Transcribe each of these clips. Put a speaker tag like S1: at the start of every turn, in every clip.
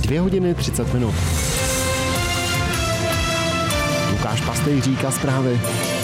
S1: 2 hodiny 30 minut. Lukáš Pastej říká zprávy.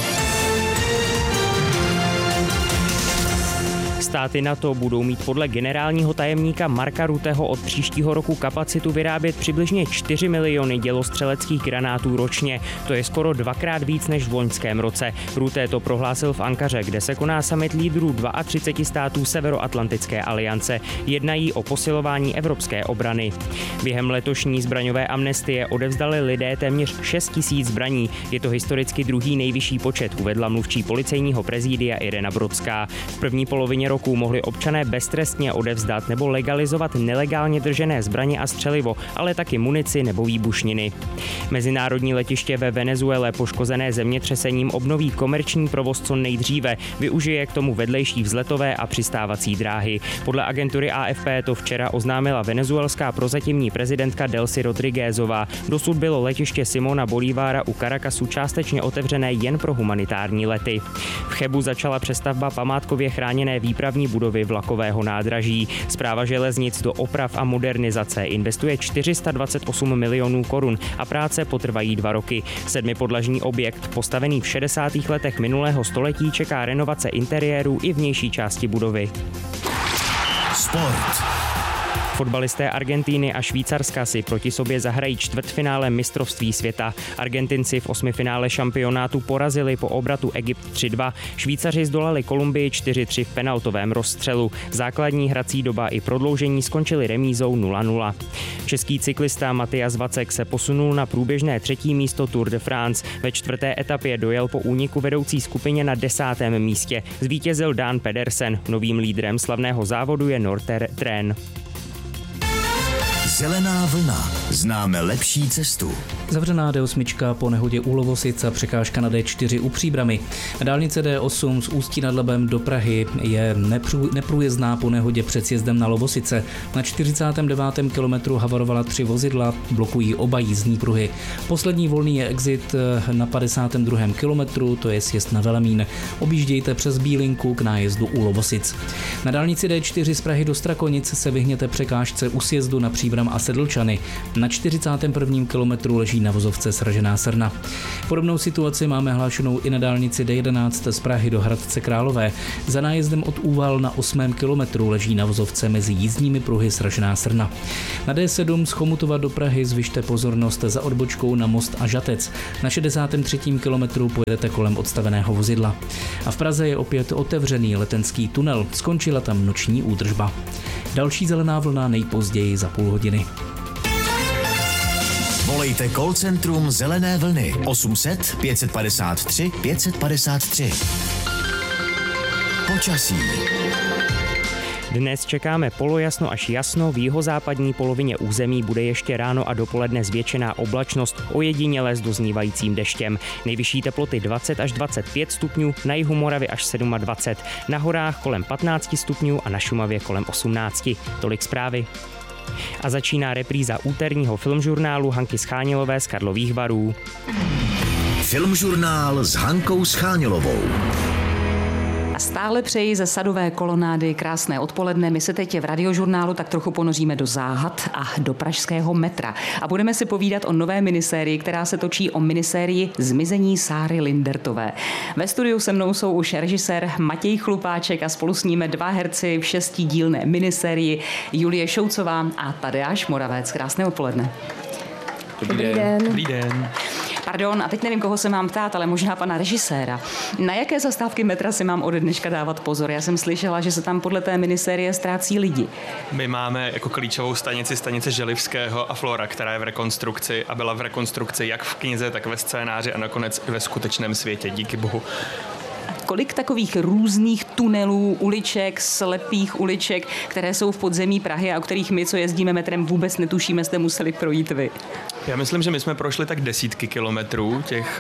S2: Státy NATO budou mít podle generálního tajemníka Marka Rutteho od příštího roku kapacitu vyrábět přibližně 4 miliony dělostřeleckých granátů ročně. To je skoro 2krát víc než v loňském roce. Rutte to prohlásil v Ankaře, kde se koná summit lídrů 32 států Severoatlantické aliance. Jednají o posilování evropské obrany. Během letošní zbraňové amnestie odevzdali lidé téměř 6 000 zbraní. Je to historicky druhý nejvyšší počet, uvedla mluvčí policejního prezidia Irena Brodská. V první polovině roku mohli občané beztrestně odevzdat nebo legalizovat nelegálně držené zbraně a střelivo, ale taky munici nebo výbušniny. Mezinárodní letiště ve Venezuele poškozené zemětřesením obnoví komerční provoz co nejdříve, využije k tomu vedlejší vzletové a přistávací dráhy. Podle agentury AFP to včera oznámila venezuelská prozatímní prezidentka Delcy Rodriguezová. Dosud bylo letiště Simona Bolívara u Caracasu částečně otevřené jen pro humanitární lety. V Chebu začala přestavba památkově chráněné výpravní budovy vlakového nádraží. Správa železnic do oprav a modernizace investuje 428 milionů korun a práce potrvají 2 roky. 7podlažní objekt, postavený v 60. letech minulého století, čeká renovace interiéru i vnější části budovy.
S3: Sport.
S2: Fotbalisté Argentíny a Švýcarska si proti sobě zahrají čtvrtfinále mistrovství světa. Argentinci v 8finále šampionátu porazili po obratu Egypt 3-2. Švýcaři zdolali Kolumbii 4-3 v penaltovém rozstřelu. Základní hrací doba i prodloužení skončily remízou 0-0. Český cyklista Matyas Vacek se posunul na průběžné 3. místo Tour de France. Ve 4. etapě dojel po úniku vedoucí skupině na 10. místě. Zvítězil Dan Pedersen. Novým lídrem slavného závodu je Northern.
S3: Zelená vlna. Známe lepší cestu.
S4: Zavřená D8 po nehodě u Lovosic a překážka na D4 u Příbrami. Dálnice D8 z Ústí nad Labem do Prahy je neprůjezdná po nehodě před sjezdem na Lovosice. Na 49. kilometru havarovala 3 vozidla, blokují oba jízdní pruhy. Poslední volný je exit na 52. kilometru, to je sjezd na Velemín. Objíždějte přes Bílinku k nájezdu u Lovosic. Na dálnici D4 z Prahy do Strakonic se vyhněte překážce u sjezdu na Příbram a Sedlčany. Na 41. kilometru leží na vozovce sražená srna. Podobnou situaci máme hlášenou i na dálnici D11 z Prahy do Hradce Králové. Za nájezdem od Úval na 8. kilometru leží na vozovce mezi jízdními pruhy sražená srna. Na D7 z Chomutova do Prahy zvyšte pozornost za odbočkou na Most a Žatec. Na 63. kilometru pojedete kolem odstaveného vozidla. A v Praze je opět otevřený letenský tunel. Skončila tam noční údržba. Další zelená vlna nejpozději za půl hodiny.
S3: Volejte call centrum Zelené vlny 800 553 553. Počasí.
S2: Dnes čekáme polojasno až jasno, v jihozápadní polovině území bude ještě ráno a dopoledne zvětšená oblačnost, ojediněle s doznívajícím deštěm. Nejvyšší teploty 20 až 25 stupňů, na jihu Moravy až 27, na horách kolem 15 stupňů a na Šumavě kolem 18. Tolik zprávy. A začíná repríza úterního filmžurnálu Hanky Schánělové z Karlových Varů.
S3: Filmžurnál s Hankou Schánělovou.
S5: A stále přeji ze Sadové kolonády krásné odpoledne. My se teď v Radiožurnálu tak trochu ponoříme do záhad a do pražského metra. A budeme si povídat o nové minisérii, která se točí o minisérii Zmizení Sáry Lindertové. Ve studiu se mnou jsou už režisér Matěj Chlupáček a spolu s ním 2 herci v 6dílné minisérii Julie Šoucová a Tadeáš Moravec. Krásné odpoledne.
S6: Dobrý den.
S7: Dobrý den.
S5: Pardon, a teď nevím, koho se mám ptát, ale možná pana režiséra. Na jaké zastávky metra si mám ode dneška dávat pozor? Já jsem slyšela, že se tam podle té minisérie ztrácí lidi.
S7: My máme jako klíčovou stanice Želivského a Flora, která je v rekonstrukci a byla v rekonstrukci jak v knize, tak ve scénáři a nakonec i ve skutečném světě, díky bohu.
S5: Kolik takových různých tunelů, uliček, slepých uliček, které jsou v podzemí Prahy a o kterých my, co jezdíme metrem, vůbec netušíme, jste museli projít vy?
S7: Já myslím, že my jsme prošli tak desítky kilometrů těch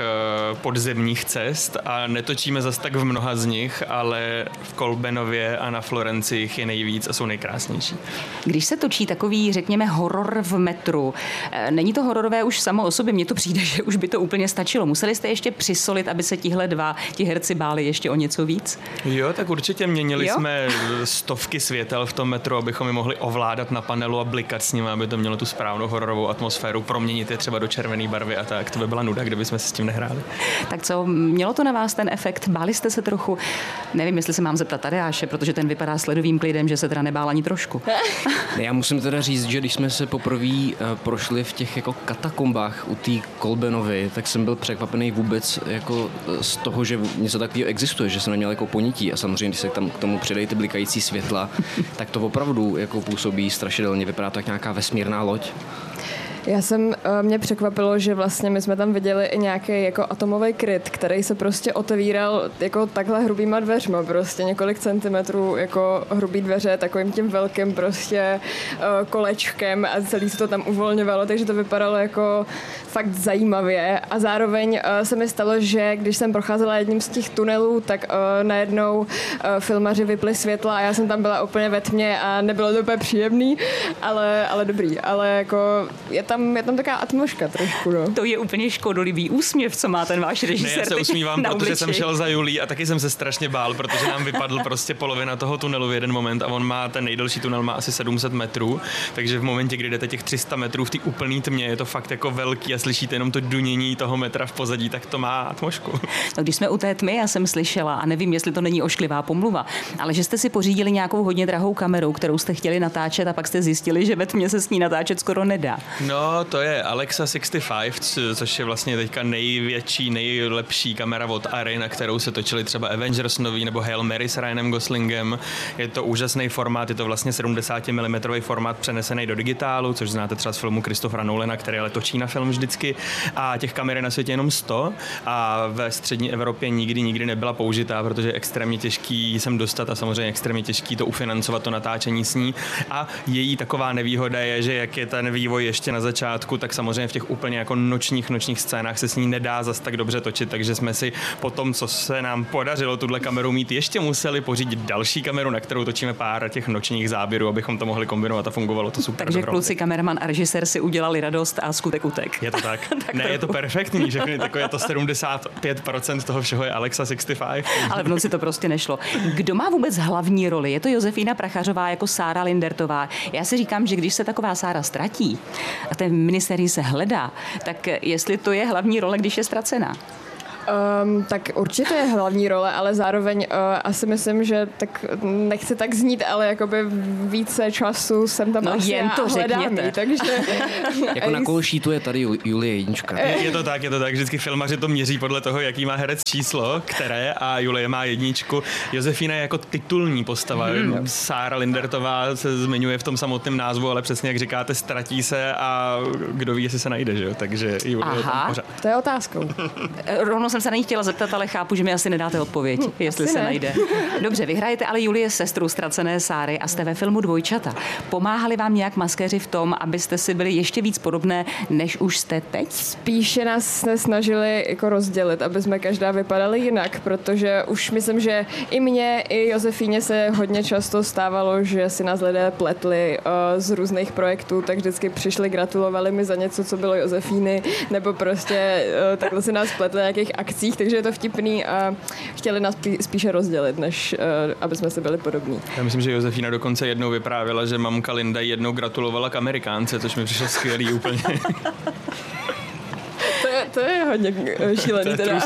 S7: podzemních cest a netočíme zas tak v mnoha z nich, ale v Kolbenově a na Florenci jich je nejvíc a jsou nejkrásnější.
S5: Když se točí takový, řekněme, horor v metru, není to hororové už samo o sobě? Mně to přijde, že už by to úplně stačilo. Museli jste ještě přisolit, aby se tihle dva, ti herci báli ještě o něco víc?
S7: Jo, tak určitě měnili jsme stovky světel v tom metru, abychom je mohli ovládat na panelu a blikat s nimi, aby to mělo tu správnou hororovou atmosféru, proměnit je třeba do červené barvy a tak. To by byla nuda, kdybychom se s tím nehráli.
S5: Tak co, mělo to na vás ten efekt? Báli jste se trochu? Nevím, jestli se mám zeptat Tadeáše, protože ten vypadá s ledovým klidem, že se teda nebál ani trošku.
S8: Já musím teda říct, že když jsme se poprvé prošli v těch jako katakombách u té Kolbenovy, tak jsem byl překvapený vůbec jako z toho, že něco takového existuje, že jsem neměl jako ponětí a samozřejmě, když se tam k tomu přidají ty blikající světla, tak to opravdu jako působí strašidelně, vypadá to jak nějaká vesmírná loď.
S6: Mě překvapilo, že vlastně my jsme tam viděli i nějaký jako atomový kryt, který se prostě otevíral jako takhle hrubýma dveřma, prostě několik centimetrů jako hrubý dveře, takovým tím velkým prostě kolečkem a celý se to tam uvolňovalo, takže to vypadalo jako fakt zajímavě a zároveň se mi stalo, že když jsem procházela jedním z těch tunelů, tak najednou filmaři vypli světla a já jsem tam byla úplně ve tmě a nebylo to úplně příjemný, ale dobrý, ale jako je tam taková atmosféra trošku, no.
S5: To je úplně škodolivý úsměv, co má ten váš režisér.
S7: Ne, já se usmívám, protože jsem šel za Julí a taky jsem se strašně bál, protože nám vypadl prostě polovina toho tunelu v jeden moment a on má ten nejdelší tunel má asi 700 metrů, takže v momentě, kdy jdete těch 300 metrů v té úplný tmě, je to fakt jako velký a slyšíte jenom to dunění toho metra v pozadí, tak to má atmosféru.
S5: No, když jsme u té tmy, já jsem slyšela a nevím, jestli to není ošklivá pomluva, ale že jste si pořídili nějakou hodně drahou kameru, kterou jste chtěli natáčet a pak jste zjistili, že ve tmě se s ní natáčet skoro nedá.
S7: No, to je Alexa 65, což je vlastně teďka největší, nejlepší kamera od Arri, na kterou se točili třeba Avengers nový nebo Hail Mary s Ryanem Goslingem. Je to úžasný formát, je to vlastně 70 mm formát přenesený do digitálu, což znáte třeba z filmu Christophera Nolana, který ale točí na film vždycky. A těch kamer je na světě jenom 100 a ve střední Evropě nikdy nebyla použitá, protože je extrémně těžký sem dostat a samozřejmě extrémně těžký to ufinancovat, to natáčení s ní. A její taková nevýhoda je, že jak je ten vývoj ještě na začátku, tak samozřejmě v těch úplně jako nočních scénách se s ní nedá zas tak dobře točit, takže jsme si po tom, co se nám podařilo tuhle kameru mít, ještě museli pořídit další kameru, na kterou točíme pár těch nočních záběrů, abychom to mohli kombinovat a fungovalo to super.
S5: Takže kluci, kameraman a režisér si udělali radost a skutek utek.
S7: Je to tak. Ne, je to perfektní, že jako je to 75% toho všeho je Alexa 65.
S5: Ale v noci to prostě nešlo. Kdo má vůbec hlavní roli? Je to Josefína Prachařová jako Sára Lindertová. Já si říkám, že když se taková Sára ztratí a ten minisérii se hledá, tak jestli to je hlavní role, když je ztracená?
S6: Tak určitě je hlavní role, ale zároveň asi myslím, že tak nechci tak znít, ale jakoby více času jsem tam asi
S5: jen to řekněte.
S6: Takže
S8: jako na kolšítu je tady Julie jednička.
S7: Je to tak. Vždycky filmaři to měří podle toho, jaký má herec číslo, které a Julie má jedničku. Josefína je jako titulní postava. Sára Lindertová se zmiňuje v tom samotném názvu, ale přesně jak říkáte, ztratí se a kdo ví, jestli se najde, že jo? Takže Julie je tam pořád.
S6: To je otázkou.
S5: Rovnou jsem se na ní chtěla zeptat, ale chápu, že mi asi nedáte odpověď, jestli se najde. Dobře, vy hrajete ale Julie sestru ztracené Sáry a jste ve filmu Dvojčata. Pomáhali vám nějak maskéři v tom, abyste si byli ještě víc podobné, než už jste teď?
S6: Spíše nás snažili jako rozdělit, aby jsme každá vypadali jinak, protože už myslím, že i mně, i Josefíně se hodně často stávalo, že si nás lidé pletli z různých projektů, tak vždycky přišli, gratulovali mi za něco, co bylo Josefíny, nebo prostě takhle si nás pletli na nějakých akcích, takže je to vtipný a chtěli nás spíše rozdělit, než aby jsme si byli podobní.
S7: Já myslím, že Josefína dokonce jednou vyprávěla, že mamka Linda jednou gratulovala k Amerikánce, což mi přišlo skvělý úplně.
S6: To je hodně šílený teda.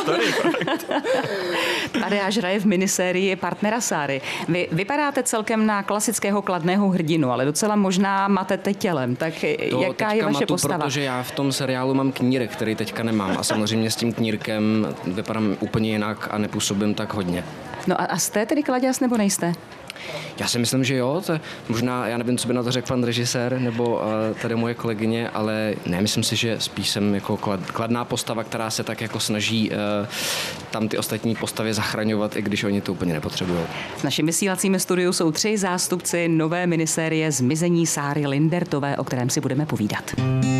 S5: Tadeáš hraje v minisérii partnera Sáry. Vy vypadáte celkem na klasického kladného hrdinu, ale docela možná matete tělem. Tak jaká je vaše postava?
S8: Protože já v tom seriálu mám knírek, který teďka nemám a samozřejmě s tím knírkem vypadám úplně jinak a nepůsobím tak hodně.
S5: No a jste tedy kladěz nebo nejste?
S8: Já si myslím, že jo, to možná, já nevím, co by na to řekl pan režisér nebo tady moje kolegyně, ale ne, myslím si, že spíš jsem jako kladná postava, která se tak jako snaží tam ty ostatní postavy zachraňovat, i když oni to úplně nepotřebují.
S5: V našem vysílacím studiu jsou 3 zástupci nové minisérie Zmizení Sáry Lindertové, o kterém si budeme povídat.